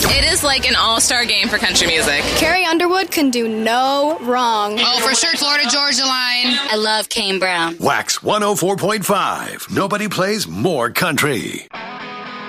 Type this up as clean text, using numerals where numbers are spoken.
It is like an all-star game for country music. Carrie Underwood can do no wrong. Oh, for sure, Florida Georgia Line. I love Kane Brown. Wax 104.5. Nobody plays more country.